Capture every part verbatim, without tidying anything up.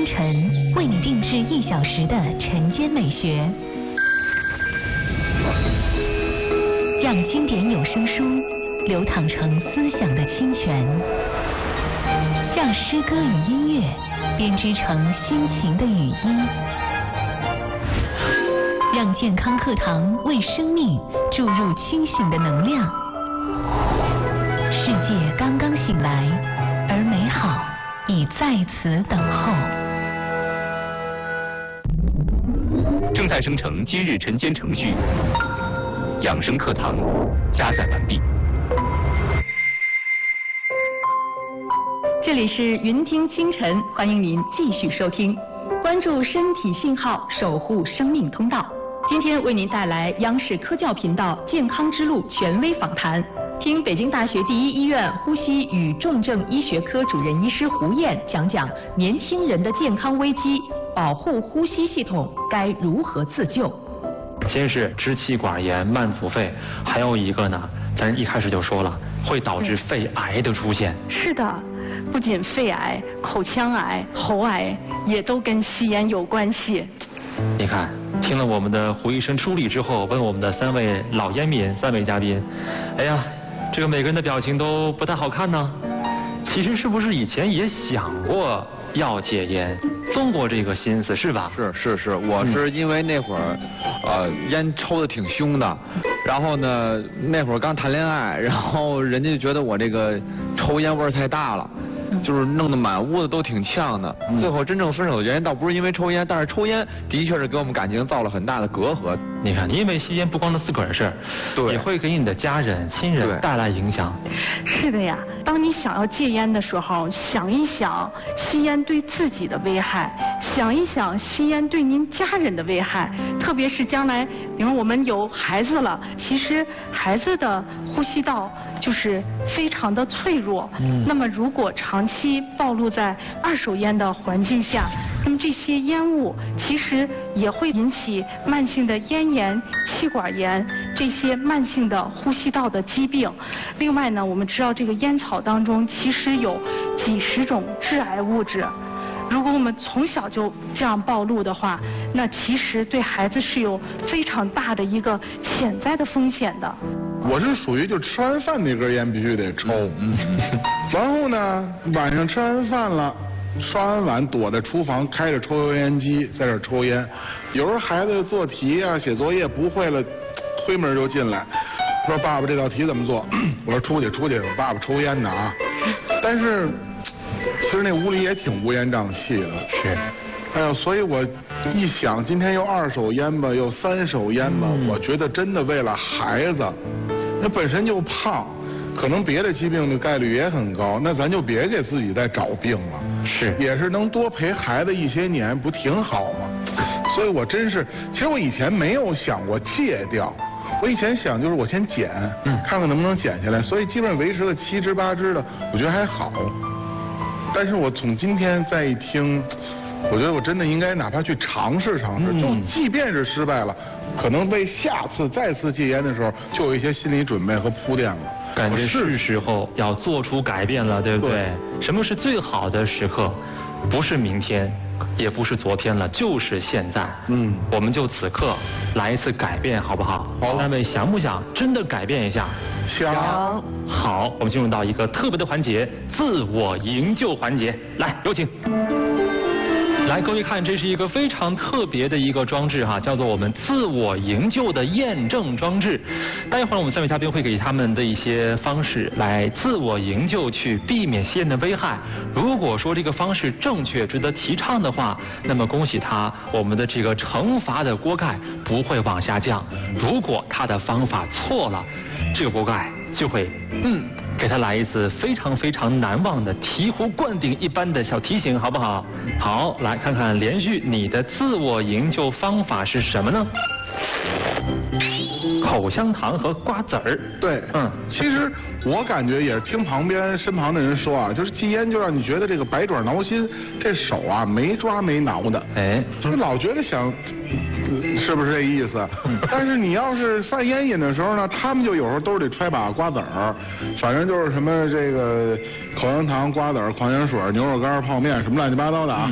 清晨，为你定制一小时的晨间美学，让经典有声书流淌成思想的清泉，让诗歌与音乐编织成心情的语音，让健康课堂为生命注入清醒的能量。世界刚刚醒来，而美好已在此等候。 正在生成今日晨间程序，养生课堂加载完毕。 这里是云听清晨，欢迎您继续收听，关注身体信号，守护生命通道。今天为您带来央视科教频道健康之路权威访谈，听北京大学第一医院呼吸与重症医学科主任医师胡燕讲讲年轻人的健康危机，保护呼吸系统该如何自救。 先是支气管炎、慢阻肺，还有一个呢，咱一开始就说了，会导致肺癌的出现。 是的，不仅肺癌、口腔癌、喉癌也都跟吸烟有关系。 你看，听了我们的胡医生梳理之后，问我们的三位老烟民、三位嘉宾，哎呀，这个每个人的表情都不太好看呢。其实是不是以前也想过要戒烟，动过这个心思是吧？ 是是是，我是因为那会儿，呃，烟抽的挺凶的，然后呢，那会儿刚谈恋爱，然后人家就觉得我这个抽烟味儿太大了。就是弄得满屋子都挺呛的，最后真正分手的原因倒不是因为抽烟，但是抽烟的确是给我们感情造了很大的隔阂。 你看，因为吸烟不光是自个儿的事儿，对，也会给你的家人、亲人带来影响。 是的呀，当你想要戒烟的时候，想一想吸烟对自己的危害，想一想吸烟对您家人的危害，特别是将来，比如我们有孩子了，其实孩子的呼吸道就是非常的脆弱。嗯，那么如果长期暴露在二手烟的环境下，那么这些烟雾其实也会引起慢性的咽炎、气管炎这些慢性的呼吸道的疾病。另外呢，我们知道这个烟草当中其实有几十种致癌物质。如果我们从小就这样暴露的话，那其实对孩子是有非常大的一个潜在的风险的。 我是属于就吃完饭那根烟必须得抽，嗯，然后呢晚上吃完饭了，刷完碗躲在厨房开着抽油烟机在这抽烟，有时候孩子做题啊写作业不会了，推门就进来，说爸爸这道题怎么做？我说出去出去，我爸爸抽烟呢啊。但是其实那屋里也挺乌烟瘴气的。 是。 哎呀，所以我一想，今天又二手烟吧，又三手烟吧，嗯、我觉得真的为了孩子，那本身就胖，可能别的疾病的概率也很高，那咱就别给自己再找病了。 是， 也是能多陪孩子一些年，不挺好吗？所以我真是，其实我以前没有想过戒掉，我以前想就是我先减，嗯，看看能不能减下来，所以基本上维持个七支八支的，我觉得还好。但是我从今天再一听。我觉得我真的应该哪怕去尝试尝试，嗯、就即便是失败了，可能为下次再次戒烟的时候就有一些心理准备和铺垫了。 感觉是时候要做出改变了，对不对？对，什么是最好的时刻？不是明天，也不是昨天了，就是现在。嗯，我们就此刻来一次改变，好不好？好。三位想不想真的改变一下？ 想。 好，我们进入到一个特别的环节——自我营救环节。来，有请。来，各位看，这是一个非常特别的一个装置哈，叫做我们自我营救的验证装置。待会儿我们三位嘉宾会给他们的一些方式来自我营救，去避免吸烟的危害。如果说这个方式正确、值得提倡的话，那么恭喜他，我们的这个惩罚的锅盖不会往下降。如果他的方法错了，这个锅盖就会嗯。给他来一次非常非常难忘的醍醐灌顶一般的小提醒，好不好？好，来看看连续你的自我营救方法是什么呢？口香糖和瓜子儿。 对，嗯，其实我感觉也是听旁边身旁的人说啊，就是戒烟就让你觉得这个百爪挠心，这手啊没抓没挠的，哎，就老觉得想，是不是这意思？但是你要是犯烟瘾的时候呢，他们就有时候兜里揣把瓜子儿，反正就是什么这个口香糖、瓜子儿、矿泉水、牛肉干、泡面什么乱七八糟的啊。嗯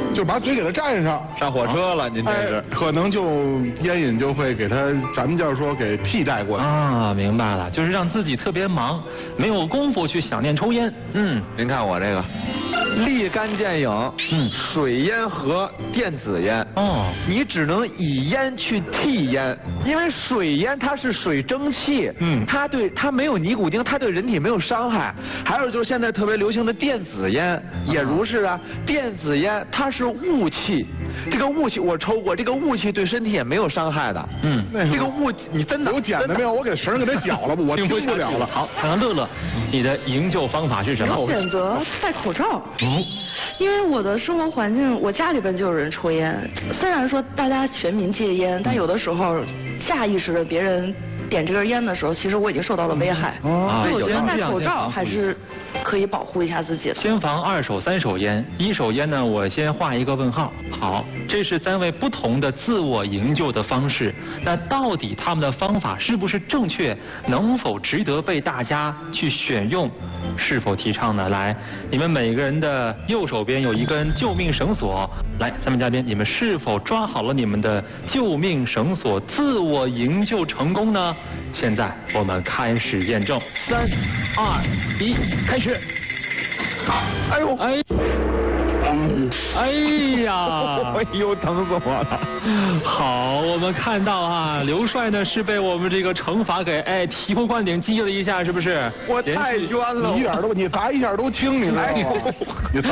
就把嘴给它占上。 上火车了，您这是、 哎？可能就烟瘾就会给他，咱们叫说给替代过去。 啊，明白了，就是让自己特别忙，没有功夫去想念抽烟。 嗯，您看我这个立竿见影。 嗯， 水烟和电子烟。 哦， 你只能以烟去替烟，因为水烟它是水蒸气， 嗯， 它对它没有尼古丁，它对人体没有伤害。还有就是现在特别流行的电子烟也如是啊，电子烟它是雾气，这个雾气我抽过，这个雾气对身体也没有伤害的。 嗯， 这个雾你真的有剪的没有？我给绳给他绞了吧，我听不了了。 好，看看乐乐，你的营救方法是什么？ 我选择戴口罩。 嗯， 因为我的生活环境，我家里边就有人抽烟。虽然说大家全民戒烟，但有的时候下意识的别人点这根烟的时候，其实我已经受到了危害。 哦所以我觉得戴口罩还是可以保护一下自己的。 先防二手、三手烟，一手烟呢，我先画一个问号。好，这是三位不同的自我营救的方式，那到底他们的方法是不是正确，能否值得被大家去选用，是否提倡呢？来，你们每个人的右手边有一根救命绳索，来，三位嘉宾，你们是否抓好了你们的救命绳索，自我营救成功呢？现在我们开始验证，三、二、一，开始。 哎呦， 哎，哎呀， 哎呦，疼死我了！ 好，我们看到啊，刘帅呢是被我们这个惩罚给哎醍醐灌顶击了一下，是不是？ 我太冤了， 你一点都你砸一下都轻，你知道吗？你砸